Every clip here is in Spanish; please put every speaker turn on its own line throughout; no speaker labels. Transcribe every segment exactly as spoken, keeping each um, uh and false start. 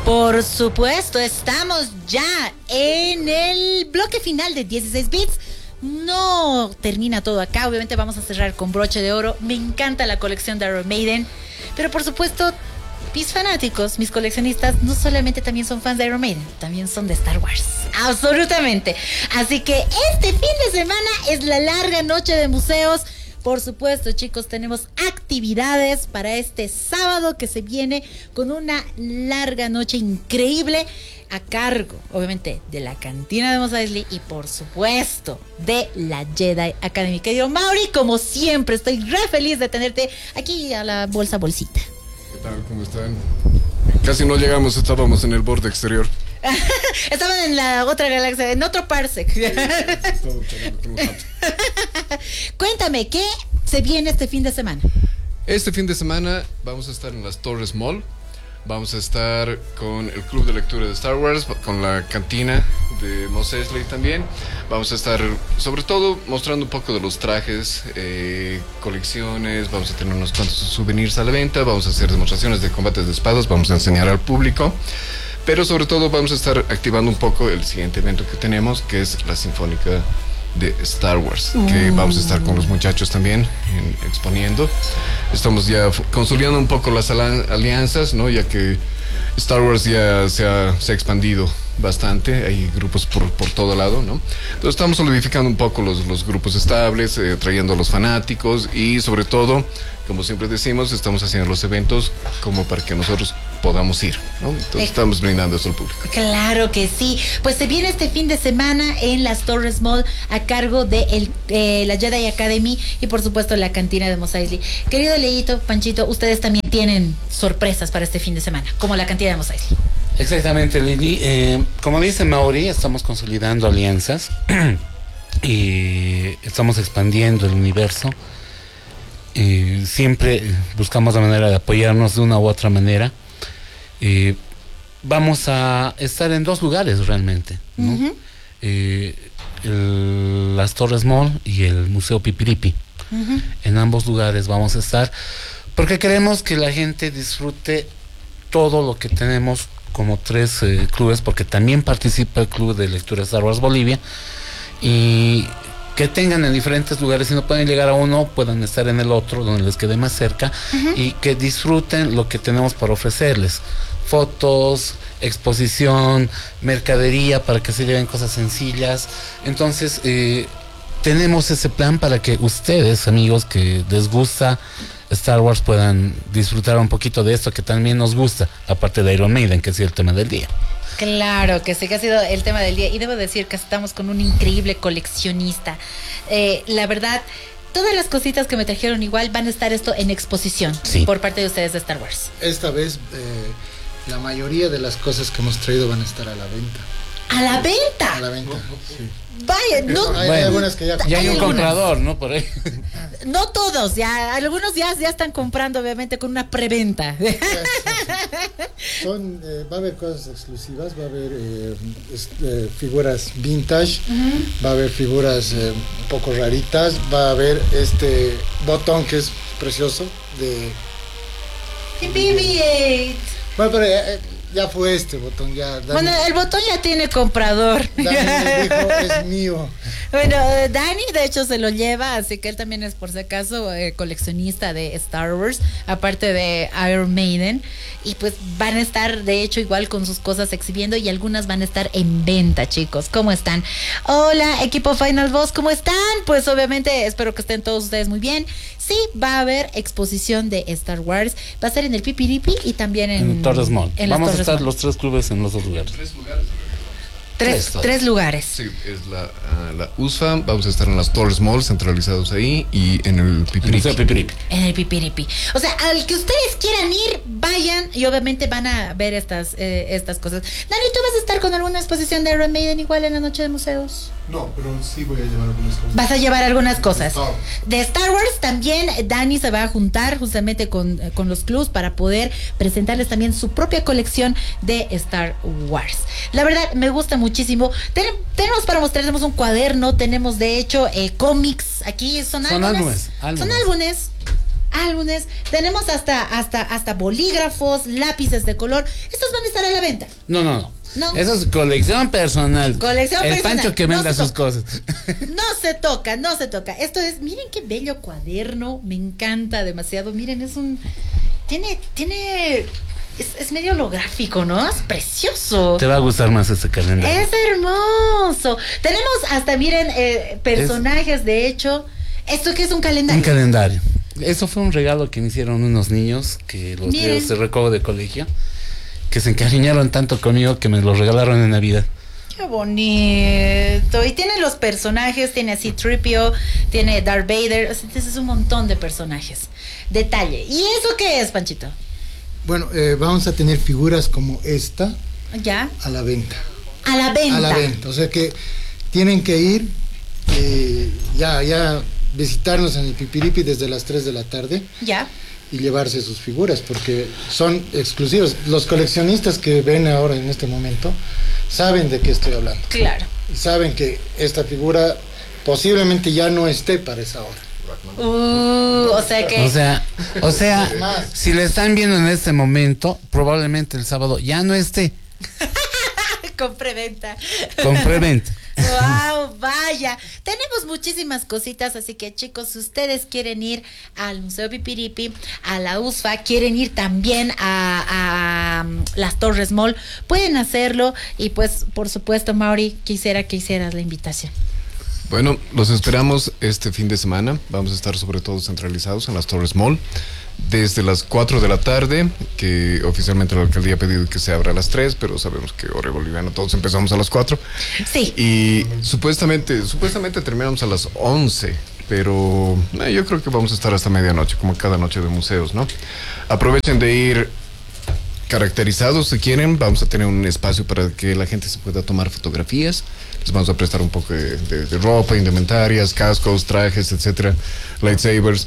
Por supuesto, estamos ya en el bloque final de dieciséis bits. No termina todo acá, obviamente vamos a cerrar con broche de oro. Me encanta la colección de Iron Maiden, pero por supuesto, mis fanáticos, mis coleccionistas, no solamente también son fans de Iron Maiden, también son de Star Wars. Absolutamente. Así que este fin de semana es la larga noche de museos. Por supuesto, chicos, tenemos actividades para este sábado que se viene con una larga noche increíble a cargo, obviamente, de la cantina de Mos Eisley y, por supuesto, de la Jedi Academy. Querido Mauri, como siempre, estoy re feliz de tenerte aquí a la bolsa bolsita.
¿Qué tal? ¿Cómo están? Casi no llegamos, estábamos en el borde exterior.
Estaban en la otra galaxia, en otro parsec. Sí, cuéntame, ¿qué se viene este fin de semana?
Este fin de semana vamos a estar en las Torres Mall. Vamos a estar con el club de lectura de Star Wars, con la cantina de Mos Eisley también. Vamos a estar, sobre todo, mostrando un poco de los trajes, eh, colecciones. Vamos a tener unos cuantos souvenirs a la venta. Vamos a hacer demostraciones de combates de espadas. Vamos a enseñar al público. Pero sobre todo vamos a estar activando un poco el siguiente evento que tenemos, que es la Sinfónica de Star Wars, uh. que vamos a estar con los muchachos también en, exponiendo. Estamos ya consolidando un poco las alianzas, ¿no? Ya que Star Wars ya se ha, se ha expandido bastante, hay grupos por, por todo lado, ¿no? Entonces estamos solidificando un poco los, los grupos estables, eh, trayendo a los fanáticos y sobre todo, como siempre decimos, estamos haciendo los eventos como para que nosotros podamos ir, ¿no? Entonces estamos brindando eso al público.
Claro que sí. Pues se viene este fin de semana en las Torres Mall a cargo de el, eh, la Jedi Academy y por supuesto la cantina de Mos Eisley. Querido Leito, Panchito, ustedes también tienen sorpresas para este fin de semana, como la cantina de Mos Eisley.
Exactamente, Lili. Eh, como dice Mauri, estamos consolidando alianzas y estamos expandiendo el universo. Y siempre buscamos la manera de apoyarnos de una u otra manera. Eh, vamos a estar en dos lugares realmente, ¿no? Uh-huh. eh, el, las Torres Mall y el Museo Pipiripi. Uh-huh. En ambos lugares vamos a estar porque queremos que la gente disfrute todo lo que tenemos como tres eh, clubes, porque también participa el Club de Lectura Star Wars Bolivia, y que tengan en diferentes lugares, si no pueden llegar a uno, puedan estar en el otro, donde les quede más cerca, uh-huh. y que disfruten lo que tenemos para ofrecerles. Fotos, exposición, mercadería para que se lleven cosas sencillas. Entonces, eh, tenemos ese plan para que ustedes, amigos, que les gusta Star Wars, puedan disfrutar un poquito de esto que también nos gusta, aparte de Iron Maiden, que ha sido el tema del día.
Claro que sí, que ha sido el tema del día. Y debo decir que estamos con un increíble coleccionista. Eh, la verdad, todas las cositas que me trajeron igual van a estar esto en exposición, sí, por parte de ustedes de Star Wars.
Esta vez eh, la mayoría de las cosas que hemos traído van a estar a la venta.
¿A la venta?
A la venta, sí.
Vaya, no,
hay,
bueno,
hay algunas que ya,
ya hay un comprador, ¿no? Por ahí.
No todos, ya algunos ya, ya están comprando, obviamente, con una preventa.
Sí, sí, sí. Son, eh, va a haber cosas exclusivas, va a haber eh, este, figuras vintage, uh-huh. va a haber figuras eh, un poco raritas, va a haber este botón que es precioso de
B B ocho.
Bueno, pero eh, ya fue este botón, ya. Dani,
bueno, el botón ya tiene comprador.
Dani me dijo, es mío.
Bueno, Dani de hecho se lo lleva, así que él también es, por si acaso, eh, coleccionista de Star Wars, aparte de Iron Maiden. Y pues van a estar, de hecho, igual con sus cosas exhibiendo y algunas van a estar en venta, chicos. ¿Cómo están? Hola, equipo Final Boss, ¿cómo están? Pues obviamente espero que estén todos ustedes muy bien. Sí, va a haber exposición de Star Wars. Va a ser en el Pipiripi y también en,
en Torres Mall.
En
Vamos
Torres
a estar
Mall.
Los tres clubes en los dos lugares.
Tres lugares.
Tres, tres, tres lugares.
Sí, es la, uh, la U S F A, vamos a estar en las Torres Mall centralizados ahí y en el Pipiripi.
En el Pipiripi.
En el Pipiripi. O sea, al que ustedes quieran ir, vayan y obviamente van a ver estas eh, estas cosas. Dani, ¿tú vas a estar con alguna exposición de Iron Maiden igual en la noche de museos?
No, pero sí voy a llevar algunas cosas.
Vas a llevar algunas cosas.
Star.
De Star Wars también Dani se va a juntar justamente con, con los clubs para poder presentarles también su propia colección de Star Wars. La verdad, me gusta muchísimo. Ten, tenemos para mostrar, tenemos un cuaderno, tenemos de hecho eh, cómics. Aquí son,
son álbumes, álbumes.
Son álbumes. álbumes, tenemos hasta, hasta, hasta bolígrafos, lápices de color. Estos van a estar a la venta.
No, no, no.
No.
Eso es colección personal.
Colección
El
personal.
Pancho que
No
venda
se
sus
toca.
cosas.
No se toca, no se toca. Esto es, miren qué bello cuaderno, me encanta demasiado. Miren, es un, tiene, tiene, es, es medio holográfico, ¿no? Es precioso.
Te va a gustar más este calendario.
Es hermoso. Tenemos hasta, miren, eh, personajes, de hecho. ¿Esto qué es un calendario?
Un calendario. Eso fue un regalo que me hicieron unos niños que los
Miren.
de recojo de colegio, que se encariñaron tanto conmigo que me lo regalaron en Navidad.
Qué bonito. Y tiene los personajes, tiene así Tripio, tiene Darth Vader, o sea, es un montón de personajes. Detalle. ¿Y eso qué es, Panchito?
Bueno, eh, vamos a tener figuras como esta
¿Ya?
a la venta.
A la venta.
A la venta. O sea que tienen que ir eh, ya, ya visitarnos en el Pipiripi desde las tres de la tarde.
¿Ya?
Y llevarse sus figuras porque son exclusivos. Los coleccionistas que ven ahora en este momento saben de qué estoy hablando.
Claro.
Y saben que esta figura posiblemente ya no esté para esa hora.
Uh, o sea que...
O sea, o sea,
Es más.
si le están viendo en este momento, probablemente el sábado ya no esté
con preventa.
con preventa.
Wow, vaya. Tenemos muchísimas cositas, así que chicos, si ustedes quieren ir al Museo Pipiripi, a la U S F A, quieren ir también a, a um, las Torres Mall, pueden hacerlo. Y pues, por supuesto, Mauri, quisiera que hicieras la invitación.
Bueno, los esperamos este fin de semana. Vamos a estar sobre todo centralizados en las Torres Mall desde las cuatro de la tarde, que oficialmente la alcaldía ha pedido que se abra a las tres, pero sabemos que hora boliviana todos empezamos a las cuatro.
Sí.
Y supuestamente, supuestamente terminamos a las once, pero eh, yo creo que vamos a estar hasta medianoche, como cada noche de museos, ¿no? Aprovechen de ir caracterizados si quieren. Vamos a tener un espacio para que la gente se pueda tomar fotografías. Les vamos a prestar un poco de, de, de ropa, indumentarias, cascos, trajes, etcétera, lightsabers.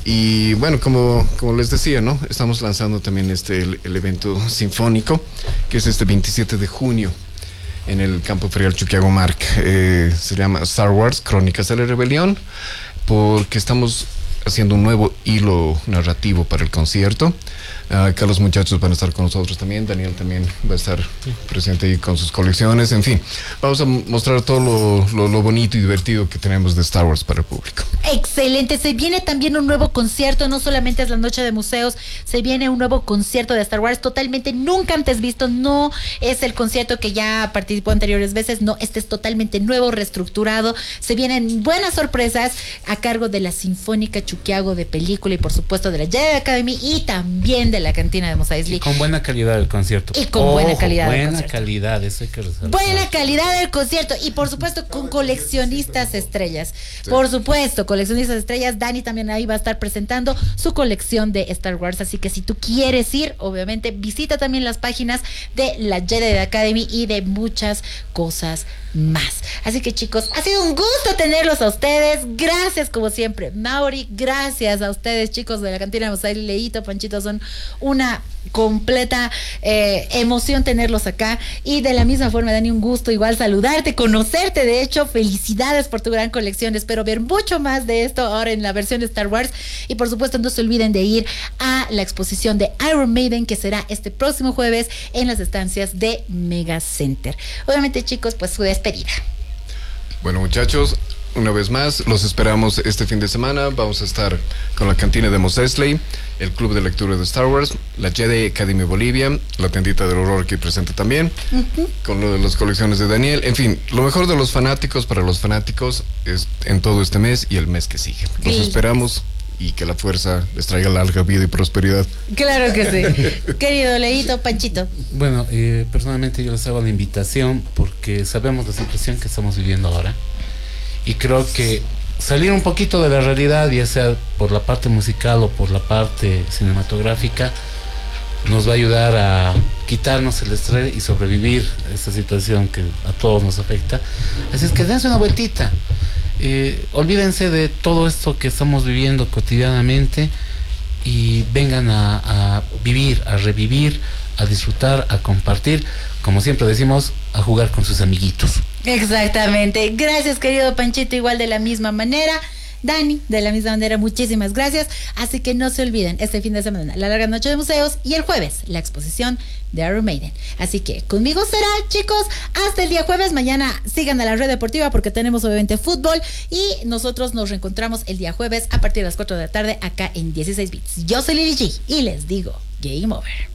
Y bueno, como, como les decía, ¿no? Estamos lanzando también este el, el evento sinfónico, que es este veintisiete de junio en el Campo Ferial Chuquiago Mark. Eh, se llama Star Wars, Crónicas de la Rebelión, porque estamos haciendo un nuevo hilo narrativo para el concierto. Uh, acá los muchachos van a estar con nosotros también. Daniel también va a estar presente ahí con sus colecciones. En fin, vamos a mostrar todo lo, lo, lo bonito y divertido que tenemos de Star Wars para el público.
Excelente, se viene también un nuevo concierto, no solamente es la noche de museos, se viene un nuevo concierto de Star Wars totalmente nunca antes visto, no es el concierto que ya participó anteriores veces, no, este es totalmente nuevo, reestructurado, se vienen buenas sorpresas a cargo de la Sinfónica Chuquiago de Película y por supuesto de la Jedi Academy y también de la cantina de Mos Eisley.
Y con buena calidad el concierto.
Y con buena
Ojo,
calidad del
Buena
concierto.
calidad, eso hay que resaltar.
Buena calidad del concierto y por supuesto con coleccionistas estrellas. Sí. Por supuesto, coleccionistas estrellas. Dani también ahí va a estar presentando su colección de Star Wars. Así que si tú quieres ir, obviamente visita también las páginas de la Jedi Academy y de muchas cosas más. Así que chicos, ha sido un gusto tenerlos a ustedes. Gracias como siempre, Mauri. Gracias a ustedes, chicos de la cantina de Mos Eisley, Leito, Panchito, son una completa eh, emoción tenerlos acá. Y de la misma forma, Dani, un gusto igual saludarte, conocerte. De hecho, felicidades por tu gran colección. Espero ver mucho más de esto ahora en la versión de Star Wars. Y por supuesto, no se olviden de ir a la exposición de Iron Maiden, que será este próximo jueves en las estancias de Mega Center. Obviamente, chicos, pues su despedida.
Bueno, muchachos, una vez más, los esperamos este fin de semana. Vamos a estar con la cantina de Mos Eisley, el Club de Lectura de Star Wars, la Jedi Academy Bolivia, la tiendita del horror aquí presente también, uh-huh. con lo de las colecciones de Daniel. En fin, lo mejor de los fanáticos para los fanáticos es en todo este mes y el mes que sigue. Los sí. esperamos y que la fuerza les traiga larga vida y prosperidad.
Claro que sí. Querido Leito, Panchito.
Bueno, eh, personalmente yo les hago la invitación porque sabemos la situación que estamos viviendo ahora. Y creo que salir un poquito de la realidad, ya sea por la parte musical o por la parte cinematográfica, nos va a ayudar a quitarnos el estrés y sobrevivir a esta situación que a todos nos afecta. Así es que dense una vueltita. Eh, olvídense de todo esto que estamos viviendo cotidianamente y vengan a, a vivir, a revivir, a disfrutar, a compartir, como siempre decimos, a jugar con sus amiguitos.
Exactamente. Gracias, querido Panchito, igual de la misma manera. Dani, de la misma manera, muchísimas gracias. Así que no se olviden, este fin de semana, la larga noche de museos y el jueves, la exposición de Iron Maiden. Así que conmigo será, chicos, hasta el día jueves. Mañana sigan a la Red Deportiva porque tenemos obviamente fútbol y nosotros nos reencontramos el día jueves a partir de las cuatro de la tarde acá en dieciséis bits. Yo soy Lili G y les digo, Game Over.